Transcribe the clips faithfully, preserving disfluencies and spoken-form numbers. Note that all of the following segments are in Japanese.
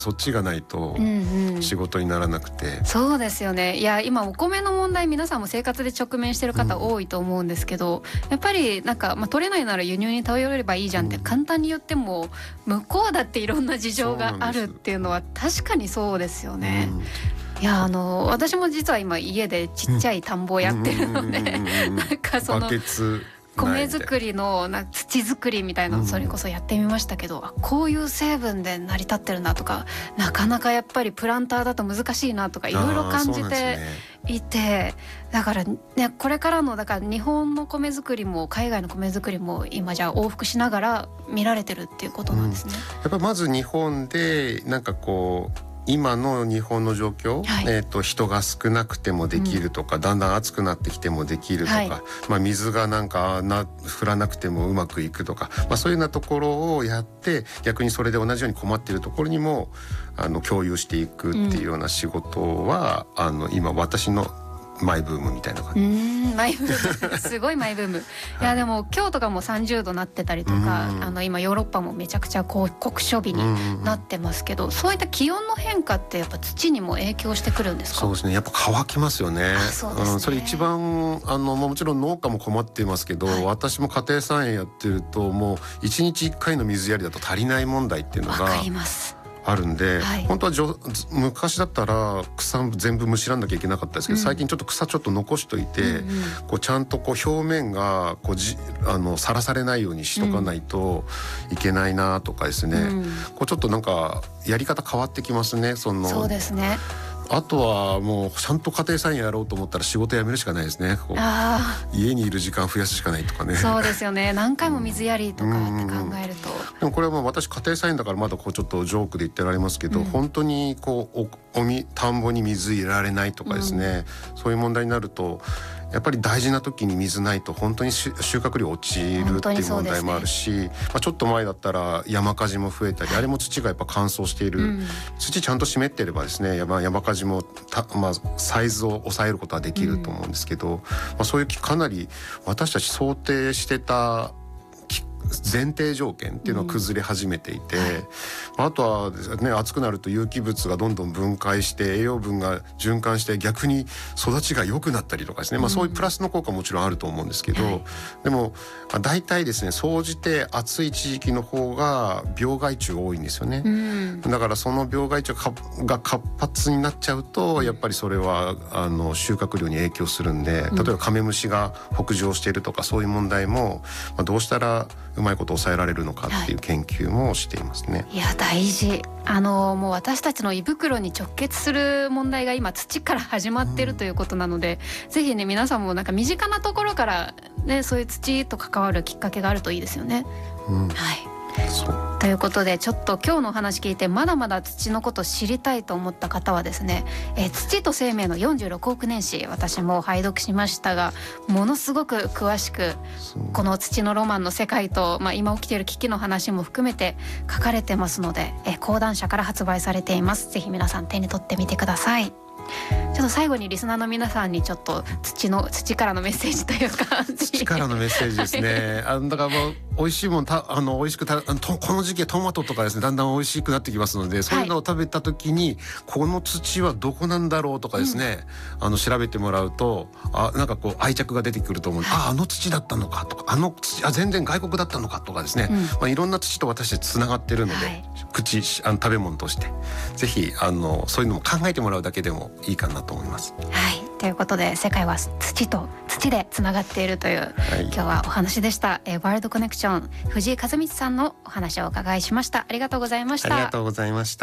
そっちがないと仕事にならなくて、うんうん、 そうですよね。いや今お米の問題皆さんも生活で直面してる方多いと思うんですけど、うん、やっぱりなんか、まあ、取れないなら輸入に頼れればいいじゃんって簡単に言っても、うん、向こうだっていろんな事情があるっていうのは確かにそうですよね、うん、いやあの私も実は今家でちっちゃい田んぼをやってるので、なんかそのバケツ米作りのな土作りみたいなのそれこそやってみましたけど、うん、あこういう成分で成り立ってるなとか、なかなかやっぱりプランターだと難しいなとかいろいろ感じていて、ね、だからねこれからのだから日本の米作りも海外の米作りも今じゃあ往復しながら見られてるっていうことなんですね、 うん、やっぱまず日本でなんかこう今の日本の状況、はい、えーと、人が少なくてもできるとか、うん、だんだん暑くなってきてもできるとか、はい、まあ、水がなんかな降らなくてもうまくいくとか、まあ、そういうようなところをやって逆にそれで同じように困っているところにもあの共有していくっていうような仕事は、うん、あの今私のマイブームみたいな感じ。うーんマイブームすごいマイブーム、はい、いやでも今日とかもさんじゅうどなってたりとか、あの今ヨーロッパもめちゃくちゃこう酷暑日になってますけど、そういった気温の変化ってやっぱ土にも影響してくるんですか？ そうですね、やっぱ乾きますよね。 そうですね、 うん、それ一番あのもちろん農家も困っていますけど、はい、私も家庭菜園やってるともういちにちいっかいの水やりだと足りない問題っていうのがわかりますあるんで、 はい、 本当はじょ昔だったら草全部むしらんなきゃいけなかったですけど、うん、最近ちょっと草ちょっと残しといて、うんうん、こうちゃんとこう表面がこうじあのさらされないようにしとかないといけないなとかですね、うん、こうちょっとなんかやり方変わってきますね。そのそうですね。 あとはもうちゃんと家庭菜園やろうと思ったら仕事辞めるしかないですね。こうあ家にいる時間増やすしかないとかね。 そうですよね。何回も水やりとかって考えると、 でもこれはもう私家庭菜園だからまだこうちょっとジョークで言ってられますけど、うん、本当にこう お, おみ田んぼに水入れられないとかですね、うん、そういう問題になるとやっぱり大事な時に水ないと本当に収穫量落ちるっていう問題もあるし、ね、まあ、ちょっと前だったら山火事も増えたり、あれも土がやっぱ乾燥している、うん、土ちゃんと湿っていればですね、山, 山火事もた、まあ、サイズを抑えることはできると思うんですけど、うん、まあ、そういうかなり私たち想定してた前提条件っていうのは崩れ始めていて、うんはい、あとはですね、暑くなると有機物がどんどん分解して栄養分が循環して逆に育ちが良くなったりとかですね、まあ、そういうプラスの効果ももちろんあると思うんですけど、うん、でも大体ですね、総じて暑い地域の方が病害虫が多いんですよね、うん、だからその病害虫が活発になっちゃうとやっぱりそれはあの収穫量に影響するんで、例えばカメムシが北上しているとかそういう問題も、まあ、どうしたらうまいこと抑えられるのかっていう研究もしていますね、 はい、いや大事。あのもう私たちの胃袋に直結する問題が今土から始まっているということなので、うん、ぜひね皆さんもなんか身近なところからねそういう土と関わるきっかけがあるといいですよね、うん、はい。そうということでちょっと今日のお話聞いてまだまだ土のこと知りたいと思った方はですね、えー、土と生命のよんじゅうろくおく年史、私も拝読しましたがものすごく詳しくこの土のロマンの世界と、まあ、今起きている危機の話も含めて書かれてますので、えー、講談社から発売されています。ぜひ皆さん手に取ってみてください。ちょっと最後にリスナーの皆さんにちょっと土の土からのメッセージというか土からのメッセージですねあのだからもう美味しいもんたあの美味しくたあのとこの時期はトマトとかですねだんだん美味しくなってきますので、そういうのを食べた時に、はい、この土はどこなんだろうとかですね、うん、あの調べてもらうとあなんかこう愛着が出てくると思う、はい、ああの土だったのかとかあの土あ全然外国だったのかとかですね、うん、まあ、いろんな土と私たちつながってるので、はい、口あの食べ物としてぜひあのそういうのも考えてもらうだけでもいいかなと思います。 はい、ということで世界は土と土でつながっているという、はい、今日はお話でした。えー、ワールドコネクション藤井和光さんのお話をお伺いしました。ありがとうございました。 ありがとうございました。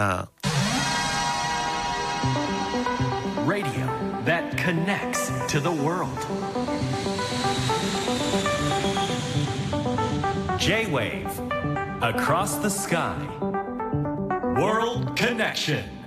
Radio that connects to the world. J-Wave Across the Sky World Connection.